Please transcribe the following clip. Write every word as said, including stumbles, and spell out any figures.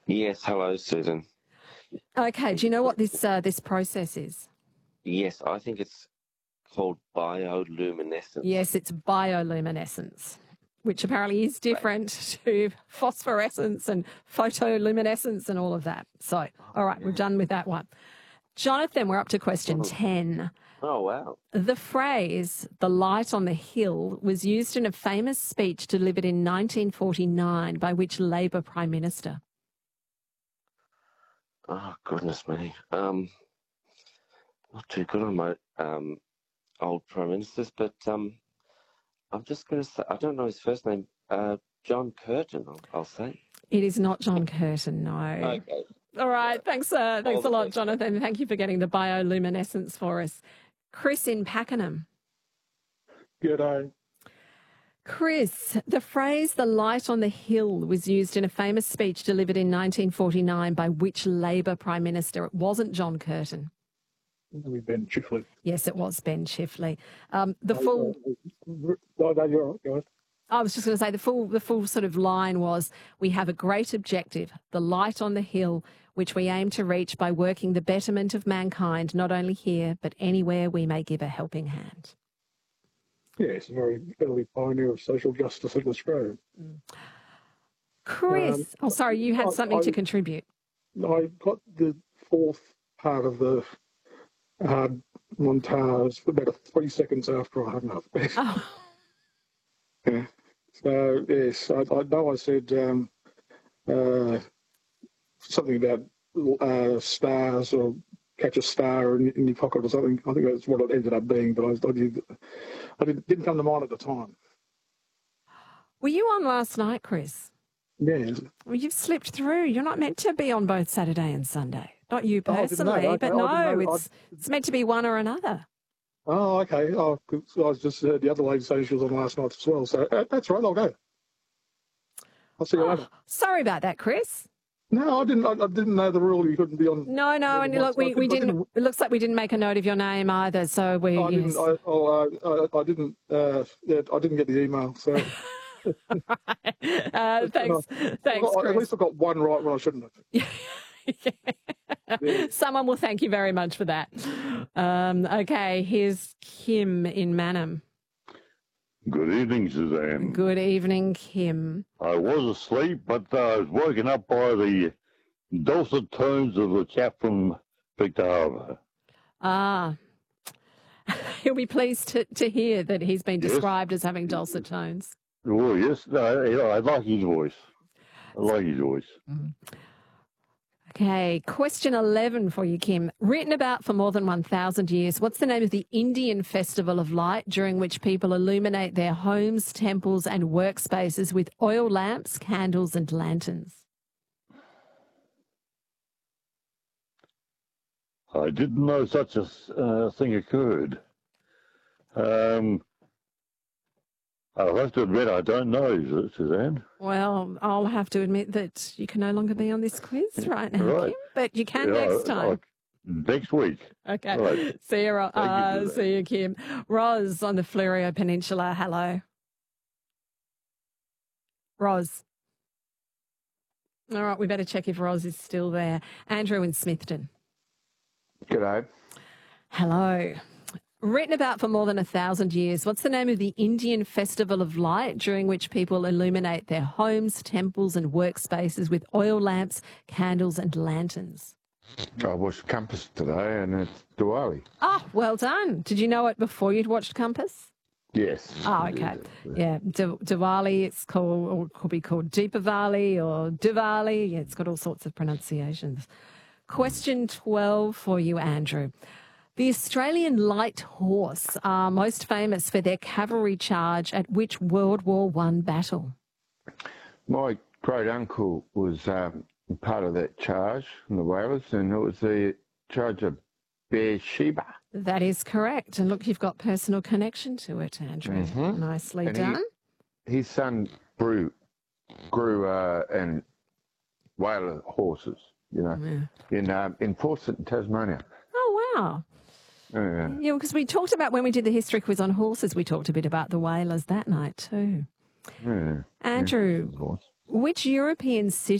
Yes, hello, Susan. Okay, do you know what this uh, this process is? Yes, I think it's called bioluminescence. Yes, it's bioluminescence, which apparently is different to phosphorescence and photoluminescence and all of that. So, all right, we're done with that one. Jonathan, we're up to question ten. Oh, wow. The phrase, the light on the hill, was used in a famous speech delivered in nineteen forty-nine by which Labor Prime Minister? Oh, goodness me. Um, not too good on my um, old Prime Ministers, but um, I'm just going to say, I don't know his first name, uh, John Curtin, I'll, I'll say. It is not John Curtin, no. Okay. All right, thanks, uh, thanks All a lot, best. Jonathan. Thank you for getting the bioluminescence for us. Chris in Pakenham. G'day. Chris, the phrase the light on the hill was used in a famous speech delivered in nineteen forty-nine by which Labor Prime Minister? It wasn't John Curtin. We Ben Chifley. Yes, it was Ben Chifley. Um, the full... Oh, no, you're right, guys. I was just going to say the full the full sort of line was, we have a great objective, the light on the hill, which we aim to reach by working the betterment of mankind, not only here, but anywhere we may give a helping hand. Yeah, it's a very early pioneer of social justice in Australia. Mm. Chris, um, oh, sorry, you had something I, to contribute. I got the fourth part of the uh, montage about three seconds after I hung up. Oh. Yeah. So, yes, I, I know I said um, uh, something about uh, stars or catch a star in, in your pocket or something. I think that's what it ended up being, but I, I, did, I did, didn't come to mind at the time. Were you on last night, Chris? Yes. Well, you've slipped through. You're not meant to be on both Saturday and Sunday. Not you personally, oh, okay. but oh, no, it's, it's meant to be one or another. Oh, okay. Oh, I was just heard the other lady say she was on last night as well. So uh, that's right. I'll go. I'll see you oh, later. Sorry about that, Chris. No, I didn't. I, I didn't know the rule. You couldn't be on. No, no, and look, we, we didn't, didn't. It looks like we didn't make a note of your name either. So we. I didn't. Yes. I, oh, I, I didn't. Uh, yeah, I didn't get the email. So. uh, thanks, I, thanks. I, Chris. At least I got one right when I shouldn't have. Yeah. Someone will thank you very much for that. Um, okay, here's Kim in Manham. Good evening, Suzanne. Good evening, Kim. I was asleep, but uh, I was woken up by the dulcet tones of the chap from Victor Harbour. Ah. He'll be pleased to, to hear that he's been yes. described as having dulcet tones. Well, yes. No, I like his voice. I like his voice. Mm. Okay, question eleven for you, Kim. Written about for more than one thousand years, what's the name of the Indian Festival of Light during which people illuminate their homes, temples and workspaces with oil lamps, candles and lanterns? I didn't know such a uh, thing occurred. Um, I'll have to admit I don't know, Suzanne. Well, I'll have to admit that you can no longer be on this quiz right now, right. Kim, but you can yeah, next time. I, next week. Okay. Right. See you, uh, you see you, Kim. Roz on the Fleurieu Peninsula. Hello. Roz. All right, we better check if Roz is still there. Andrew in Smithton. G'day. Hello. Written about for more than a thousand years, what's the name of the Indian Festival of Light during which people illuminate their homes, temples and workspaces with oil lamps, candles and lanterns? I watched Compass today and it's Diwali. Oh, well done. Did you know it before you'd watched Compass? Yes. Oh, okay. Yeah, D- Diwali, it's called, or it could be called Deepavali or Diwali. Yeah, it's got all sorts of pronunciations. Question twelve for you, Andrew. The Australian light horse are most famous for their cavalry charge at which World War One battle? My great uncle was um, part of that charge in the Whalers, and it was the charge of Beersheba. That is correct. And look, you've got personal connection to it, Andrew. Mm-hmm. Nicely and done. He, his son grew, grew uh, and Whaler horses, you know, yeah. in um, in Pawsett, Tasmania. Oh, wow. Yeah, yeah, because we talked about when we did the history quiz on horses, we talked a bit about the whalers that night too. Yeah. Andrew, Yeah, which European city